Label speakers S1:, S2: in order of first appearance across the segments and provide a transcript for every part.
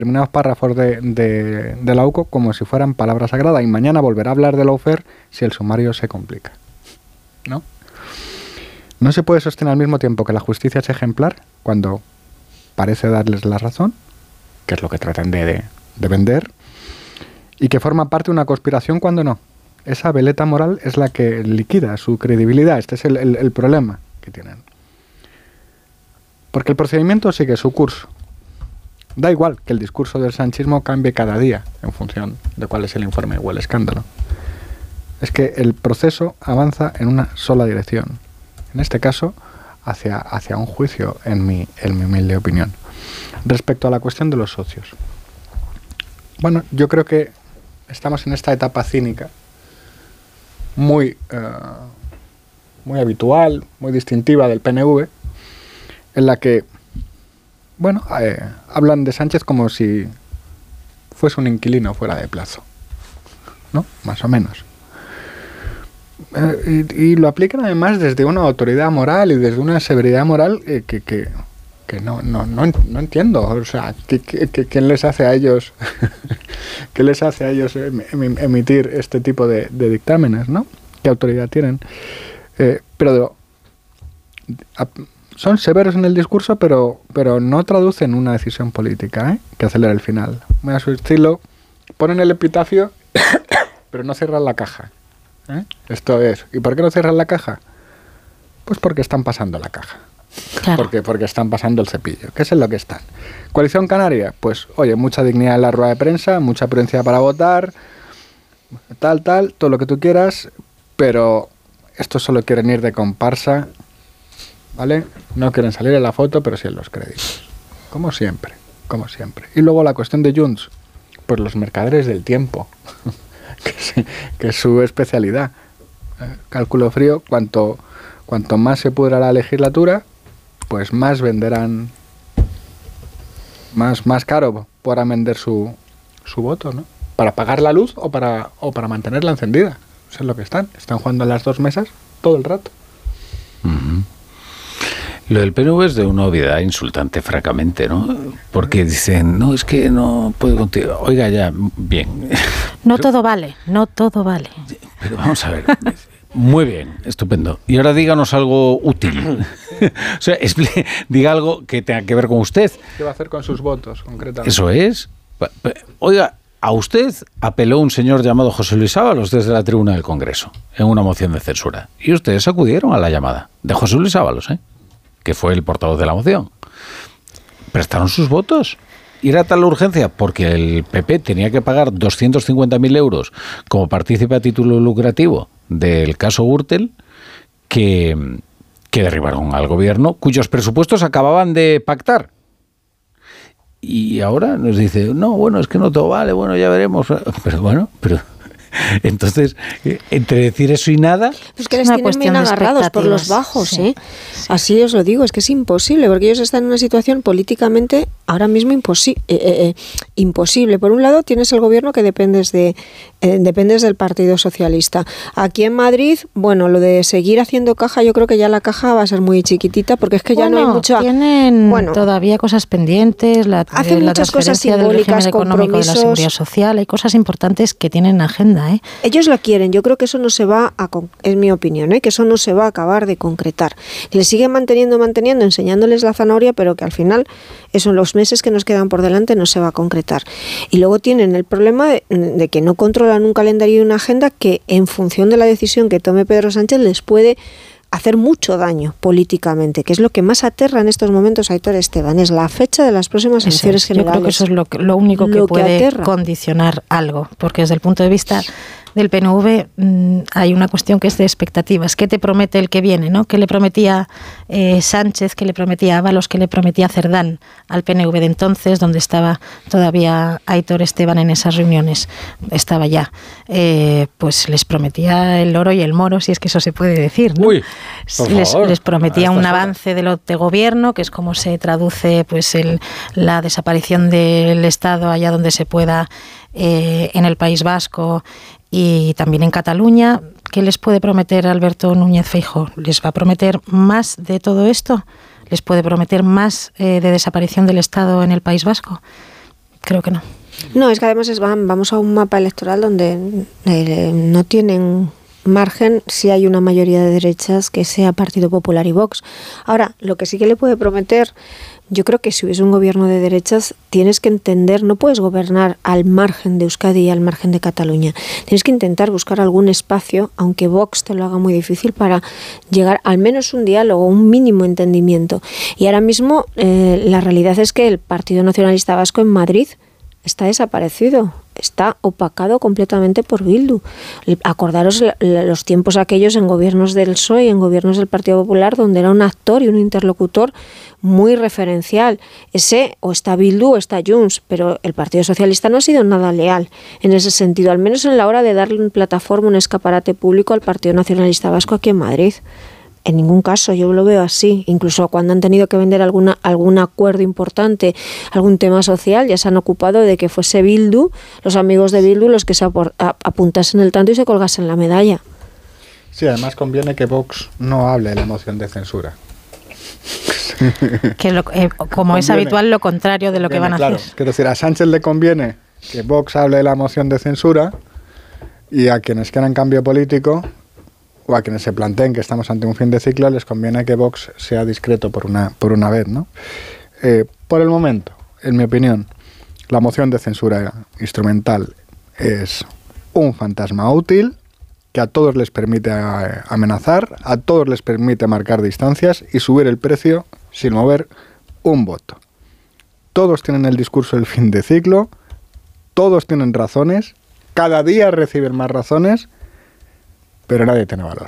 S1: determinados párrafos de la UCO como si fueran palabra sagrada, y mañana volverá a hablar de lawfare si el sumario se complica, ¿no? No se puede sostener al mismo tiempo que la justicia es ejemplar cuando parece darles la razón, que es lo que tratan de vender, y que forma parte de una conspiración cuando no. Esa veleta moral es la que liquida su credibilidad. Este es el problema que tienen. Porque el procedimiento sigue su curso. Da igual que el discurso del sanchismo cambie cada día en función de cuál es el informe o el escándalo. Es que el proceso avanza en una sola dirección. En este caso, hacia un juicio, en mi humilde opinión. Respecto a la cuestión de los socios. Bueno, yo creo que estamos en esta etapa cínica muy habitual, muy distintiva del PNV, en la que, bueno, hablan de Sánchez como si fuese un inquilino fuera de plazo, ¿no? Más o menos. Y lo aplican además desde una autoridad moral y desde una severidad moral que no entiendo. O sea, ¿qué les hace a ellos qué les hace a ellos emitir este tipo de dictámenes, ¿no? ¿Qué autoridad tienen? Pero son severos en el discurso, pero no traducen una decisión política, que acelera el final. Muy a su estilo, ponen el epitafio, pero no cierran la caja. Esto es. ¿Y por qué no cierran la caja? Pues porque están pasando la caja. Claro. Porque están pasando el cepillo, que es en lo que están. Coalición Canaria, pues oye, mucha dignidad en la rueda de prensa, mucha prudencia para votar, tal, todo lo que tú quieras, pero estos solo quieren ir de comparsa, ¿vale? No quieren salir en la foto, pero sí en los créditos. Como siempre. Y luego la cuestión de Junts, pues los mercaderes del tiempo, que es su especialidad. Cálculo frío, cuanto más se pudra la legislatura, pues más venderán, más caro podrán vender su voto, ¿no? Para pagar la luz o para mantenerla encendida. Eso es lo que están jugando en las dos mesas todo el rato.
S2: Uh-huh. Lo del PNV es de una obviedad insultante, francamente, ¿no? Porque dicen, no, es que no puedo contigo. Oiga, ya, bien.
S3: No todo vale.
S2: Pero vamos a ver. Muy bien, estupendo. Y ahora díganos algo útil. O sea, diga algo que tenga que ver con usted.
S1: ¿Qué va a hacer con sus votos, concretamente?
S2: Eso es. Oiga, a usted apeló un señor llamado José Luis Ábalos desde la tribuna del Congreso en una moción de censura. Y ustedes acudieron a la llamada de José Luis Ábalos, que fue el portavoz de la moción. ¿Prestaron sus votos? Y era tal la urgencia porque el PP tenía que pagar 250.000 euros como partícipe a título lucrativo del caso Gürtel que derribaron al gobierno cuyos presupuestos acababan de pactar. Y ahora nos dice, no, bueno, es que no todo vale, bueno, ya veremos. Pero entonces, entre decir eso y nada...
S4: Es que les tienen bien agarrados por los bajos, sí. Así os lo digo, es que es imposible, porque ellos están en una situación políticamente ahora mismo imposible. Por un lado, tienes el gobierno que dependes del Partido Socialista. Aquí en Madrid, bueno, lo de seguir haciendo caja, yo creo que ya la caja va a ser muy chiquitita, porque es que ya no hay mucho...
S3: Tienen todavía cosas pendientes,
S4: hacen muchas cosas simbólicas,
S3: económico de la Seguridad Social, hay cosas importantes que tienen en agenda.
S4: Ellos lo quieren, yo creo que eso no se va a, es mi opinión, que eso no se va a acabar de concretar. Le siguen manteniendo, enseñándoles la zanahoria, pero que al final, eso en los meses que nos quedan por delante no se va a concretar. Y luego tienen el problema de que no controlan un calendario y una agenda que en función de la decisión que tome Pedro Sánchez les puede hacer mucho daño políticamente, que es lo que más aterra en estos momentos a Aitor Esteban, es la fecha de las próximas elecciones generales.
S3: Yo creo que eso es lo único que puede condicionar algo, porque desde el punto de vista del PNV hay una cuestión que es de expectativas. ¿Qué te promete el que viene, ¿no? ¿Qué le prometía Sánchez, qué le prometía Ábalos, qué le prometía Cerdán al PNV de entonces, donde estaba todavía Aitor Esteban en esas reuniones? Estaba ya. Pues les prometía el oro y el moro, si es que eso se puede decir, ¿no?
S2: Uy, por favor.
S3: Les prometía un avance del gobierno, que es como se traduce pues la desaparición del Estado allá donde se pueda, en el País Vasco y también en Cataluña. ¿Qué les puede prometer Alberto Núñez Feijóo? ¿Les va a prometer más de todo esto? ¿Les puede prometer más de desaparición del Estado en el País Vasco? creo que no.
S4: No, es que además vamos a un mapa electoral donde no tienen margen si hay una mayoría de derechas que sea Partido Popular y Vox. Ahora, lo que sí que le puede prometer, yo creo que si hubiese un gobierno de derechas, tienes que entender, no puedes gobernar al margen de Euskadi y al margen de Cataluña. Tienes que intentar buscar algún espacio, aunque Vox te lo haga muy difícil, para llegar al menos un diálogo, un mínimo entendimiento. Y ahora mismo la realidad es que el Partido Nacionalista Vasco en Madrid está desaparecido, está opacado completamente por Bildu. Acordaros los tiempos aquellos en gobiernos del PSOE y en gobiernos del Partido Popular, donde era un actor y un interlocutor muy referencial. Ese, o está Bildu o está Junts, pero el Partido Socialista no ha sido nada leal en ese sentido, al menos en la hora de darle una plataforma, un escaparate público al Partido Nacionalista Vasco aquí en Madrid. En ningún caso, yo lo veo así. Incluso cuando han tenido que vender algún acuerdo importante, algún tema social, ya se han ocupado de que fuese Bildu, los amigos de Bildu, los que se apuntasen el tanto y se colgasen la medalla.
S1: Sí, además conviene que Vox no hable de la moción de censura.
S3: Que como es habitual, lo contrario de lo que van a hacer.
S1: Quiero decir, a Sánchez le conviene que Vox hable de la moción de censura y a quienes quieran cambio político o a quienes se planteen que estamos ante un fin de ciclo, les conviene que Vox sea discreto por una vez, ¿no? Por el momento, en mi opinión, la moción de censura instrumental es un fantasma útil que a todos les permite amenazar, a todos les permite marcar distancias y subir el precio sin mover un voto. Todos tienen el discurso del fin de ciclo, todos tienen razones, cada día reciben más razones, pero nadie tiene valor.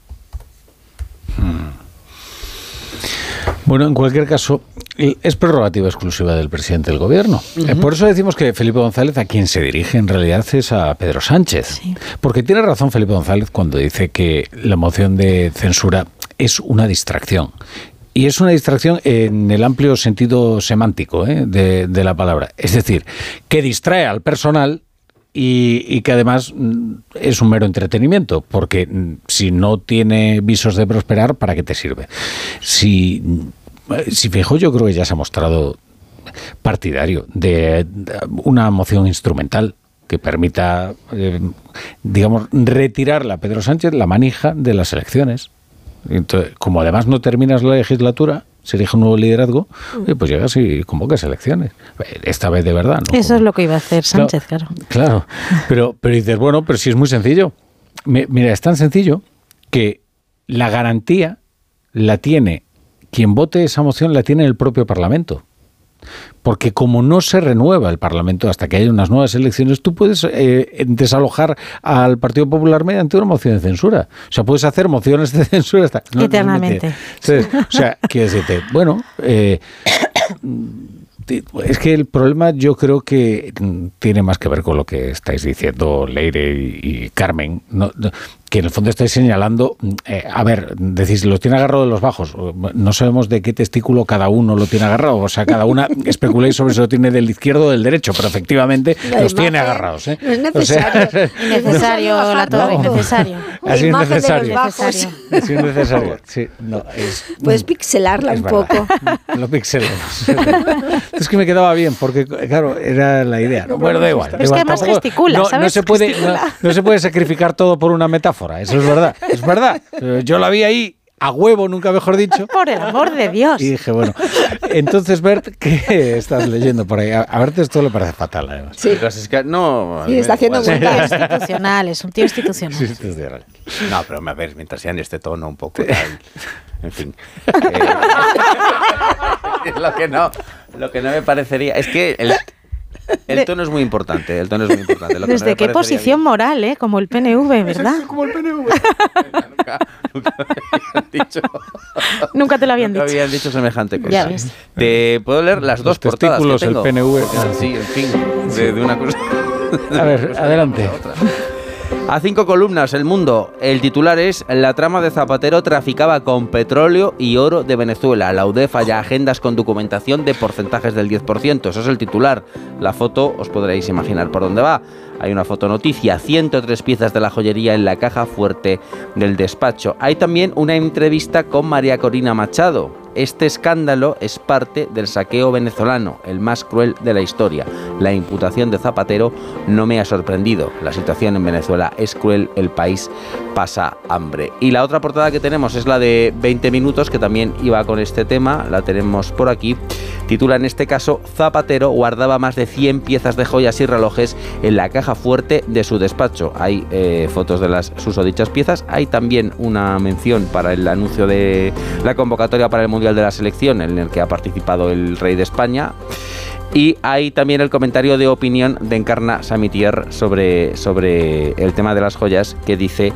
S2: Bueno, en cualquier caso, es prerrogativa exclusiva del presidente del gobierno. Por eso decimos que Felipe González, a quien se dirige en realidad, es a Pedro Sánchez. Sí. Porque tiene razón Felipe González cuando dice que la moción de censura es una distracción. Y es una distracción en el amplio sentido semántico de la palabra. Es decir, que distrae al personal y que además es un mero entretenimiento, porque si no tiene visos de prosperar, ¿para qué te sirve? Si Feijóo, yo creo que ya se ha mostrado partidario de una moción instrumental que permita, digamos, retirarle a Pedro Sánchez la manija de las elecciones. Entonces, como además no terminas la legislatura, se elige un nuevo liderazgo, pues llegas y convocas elecciones. Esta vez de verdad, ¿no?
S3: Eso es lo que iba a hacer Sánchez, claro.
S2: Claro, pero dices, bueno, pero sí es muy sencillo. Mira, es tan sencillo que la garantía la tiene, quien vote esa moción la tiene el propio Parlamento. Porque como no se renueva el Parlamento hasta que haya unas nuevas elecciones, tú puedes desalojar al Partido Popular mediante una moción de censura. O sea, puedes hacer mociones de censura hasta
S3: eternamente.
S2: O sea, quiero decirte, bueno, es que el problema yo creo que tiene más que ver con lo que estáis diciendo Leire y Carmen, que en el fondo estáis señalando, a ver, decís, los tiene agarrado de los bajos, no sabemos de qué testículo cada uno lo tiene agarrado, o sea, cada una especuláis sobre si lo tiene del izquierdo o del derecho, pero efectivamente los tiene agarrados.
S4: No es necesario.
S3: O sea, innecesario, la torre, innecesario.
S2: Así innecesario. Así innecesario. Sí, no,
S4: puedes pixelarla un poco.
S2: Lo pixelamos. Es que me quedaba bien, porque claro, era la idea. Bueno, da igual.
S3: Pero es que además gesticula, ¿sabes?
S2: No se puede sacrificar todo por una metáfora. Eso es verdad, es verdad. Yo la vi ahí a huevo, nunca mejor dicho.
S3: Por el amor de Dios.
S2: Y dije, bueno, entonces Bert, ¿qué estás leyendo por ahí? A Bert esto le parece fatal, además.
S4: Sí,
S5: es que no.
S4: Sí, está haciendo muy
S3: bien. Es un tío institucional.
S2: Sí, institucional.
S5: No, pero a ver, mientras sea en este tono un poco. En fin. Lo que no me parecería es que el tono es muy importante.
S3: ¿Desde qué posición moral, como el PNV, verdad?
S1: Como el PNV.
S3: Nunca te lo habían dicho.
S5: Nunca habían dicho semejante cosa.
S3: Ya ves.
S5: Te puedo leer las dos portadas que tengo.
S2: El PNV.
S5: Sí, en fin, de una cosa.
S2: A ver, adelante.
S5: A 5 columnas, El Mundo. El titular es: la trama de Zapatero traficaba con petróleo y oro de Venezuela. La UDEF halla agendas con documentación de porcentajes del 10%. Eso es el titular. La foto, os podréis imaginar por dónde va. Hay una fotonoticia: 103 piezas de la joyería en la caja fuerte del despacho. Hay también una entrevista con María Corina Machado, Este escándalo es parte del saqueo venezolano, el más cruel de la historia. La imputación de Zapatero no me ha sorprendido. La situación en Venezuela es cruel, el país pasa hambre. Y la otra portada que tenemos es la de 20 minutos, que también iba con este tema, la tenemos por aquí. Titula en este caso: Zapatero guardaba más de 100 piezas de joyas y relojes en la caja fuerte de su despacho. Hay fotos de las susodichas piezas. Hay también una mención para el anuncio de la convocatoria para el Mundial de la Selección, en el que ha participado el rey de España. Y hay también el comentario de opinión de Encarna Samitier sobre el tema de las joyas, que dice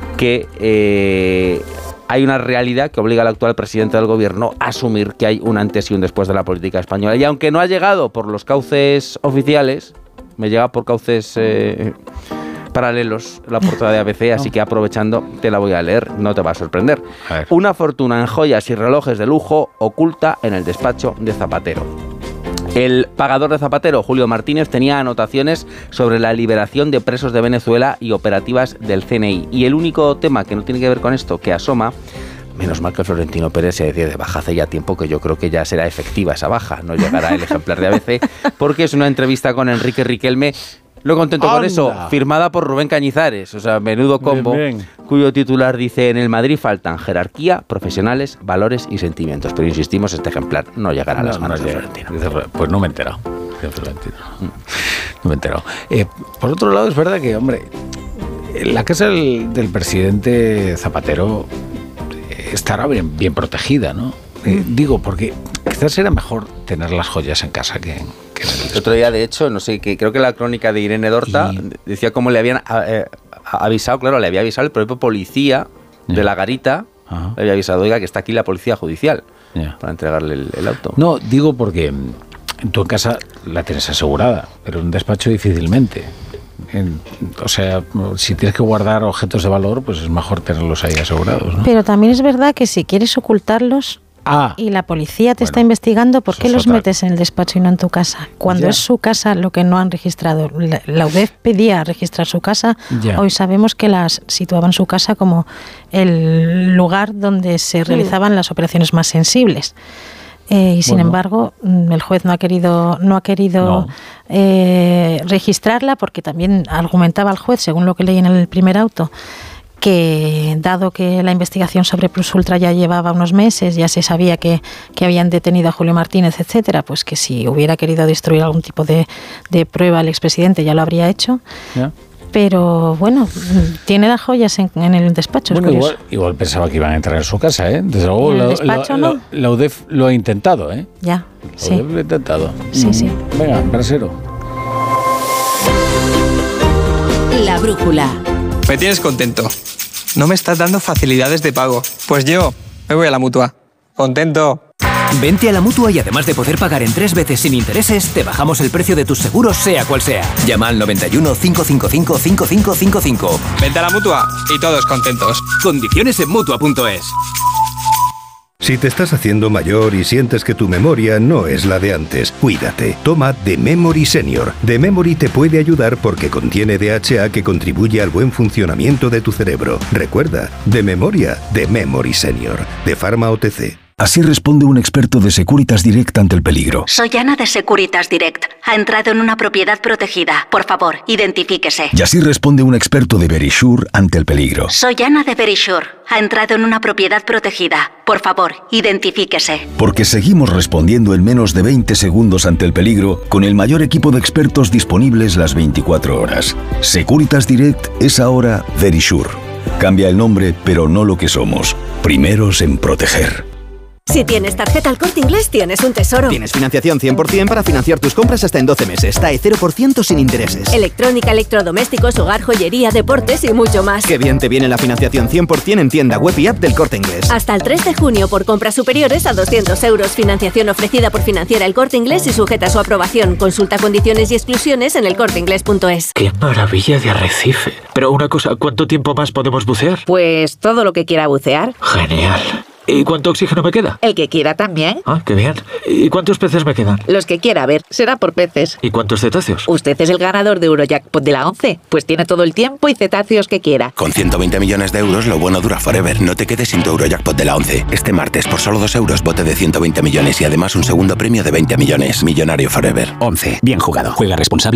S5: que hay una realidad que obliga al actual presidente del gobierno a asumir que hay un antes y un después de la política española. Y aunque no ha llegado por los cauces oficiales, me llega por cauces paralelos la portada de ABC, así que aprovechando te la voy a leer, no te va a sorprender. Una fortuna en joyas y relojes de lujo oculta en el despacho de Zapatero. El pagador de Zapatero, Julio Martínez, tenía anotaciones sobre la liberación de presos de Venezuela y operativas del CNI. Y el único tema que no tiene que ver con esto, que asoma, menos mal que Florentino Pérez se decide de baja hace ya tiempo, que yo creo que ya será efectiva esa baja, no llegará el ejemplar de ABC, porque es una entrevista con Enrique Riquelme. Lo contento con eso, firmada por Rubén Cañizares, o sea, menudo combo, bien. Cuyo titular dice: en el Madrid faltan jerarquía, profesionales, valores y sentimientos. Pero insistimos, este ejemplar no llegará a las manos de Florentino.
S2: Pues no me he enterado. No me he enterado. Por otro lado, es verdad que, hombre, la casa del presidente Zapatero estará bien protegida, ¿no? Digo, porque quizás era mejor tener las joyas en casa que en
S5: el otro día, de hecho, no sé, que creo que la crónica de Irene Dorta decía cómo le habían avisado, claro, le había avisado el propio policía de la garita, le había avisado: oiga, que está aquí la policía judicial para entregarle el auto.
S2: No, digo porque tú en casa la tienes asegurada, pero en un despacho difícilmente. O sea, si tienes que guardar objetos de valor, pues es mejor tenerlos ahí asegurados, ¿no?
S3: Pero también es verdad que si quieres ocultarlos y la policía te está investigando, ¿por qué los metes en el despacho y no en tu casa? Cuando es su casa lo que no han registrado. La UDEF pedía registrar su casa. Hoy sabemos que las situaban su casa como el lugar donde se realizaban las operaciones más sensibles. Y sin embargo, el juez no ha querido registrarla, porque también argumentaba el juez, según lo que leí en el primer auto, que dado que la investigación sobre Plus Ultra ya llevaba unos meses, ya se sabía que habían detenido a Julio Martínez, etcétera, pues que si hubiera querido destruir algún tipo de prueba el expresidente ya lo habría hecho. Pero bueno, tiene las joyas en el despacho.
S2: Bueno, igual pensaba que iban a entrar en su casa, ¿eh? Desde luego la UDEF lo ha intentado, ¿eh?
S3: Ya,
S2: sí. Lo ha intentado.
S3: Sí.
S2: Venga, brasero.
S6: La brújula.
S7: Me tienes contento. No me estás dando facilidades de pago. Pues yo me voy a la Mutua. Contento.
S8: Vente a la Mutua y además de poder pagar en 3 veces sin intereses, te bajamos el precio de tus seguros, sea cual sea. Llama al 91 555 5555.
S7: Vente a la Mutua y todos contentos.
S8: Condiciones en Mutua.es.
S9: Si te estás haciendo mayor y sientes que tu memoria no es la de antes, cuídate. Toma The Memory Senior. The Memory te puede ayudar porque contiene DHA que contribuye al buen funcionamiento de tu cerebro. Recuerda, de memoria, The Memory Senior, de Pharma OTC.
S10: Así responde un experto de Securitas Direct ante el peligro.
S11: Soy Ana de Securitas Direct. Ha entrado en una propiedad protegida. Por favor, identifíquese.
S10: Y así responde un experto de Verisure ante el peligro.
S11: Soy Ana de Verisure. Ha entrado en una propiedad protegida. Por favor, identifíquese.
S10: Porque seguimos respondiendo en menos de 20 segundos ante el peligro con el mayor equipo de expertos disponibles las 24 horas. Securitas Direct es ahora Verisure. Cambia el nombre, pero no lo que somos. Primeros en proteger.
S12: Si tienes tarjeta El Corte Inglés, tienes un tesoro.
S13: Tienes financiación 100% para financiar tus compras hasta en 12 meses. TAE 0% sin intereses.
S12: Electrónica, electrodomésticos, hogar, joyería, deportes y mucho más.
S13: Qué bien te viene la financiación 100% en tienda web y app del Corte Inglés.
S12: Hasta el 3 de junio por compras superiores a 200 euros. Financiación ofrecida por Financiera El Corte Inglés y sujeta a su aprobación. Consulta condiciones y exclusiones en elcorteinglés.es.
S14: ¡Qué maravilla de arrecife! Pero una cosa, ¿cuánto tiempo más podemos bucear?
S15: Pues todo lo que quiera bucear.
S14: Genial. ¿Y cuánto oxígeno me queda?
S15: El que quiera también.
S14: Ah, qué bien. ¿Y cuántos peces me quedan?
S15: Los que quiera, a ver, será por peces.
S14: ¿Y cuántos cetáceos?
S15: Usted es el ganador de Eurojackpot de la 11, pues tiene todo el tiempo y cetáceos que quiera.
S16: Con 120 millones de euros, lo bueno dura forever. No te quedes sin tu Eurojackpot de la 11. Este martes, por solo 2 euros, bote de 120 millones y además un segundo premio de 20 millones. Millonario forever.
S8: 11. Bien jugado. Juega responsable.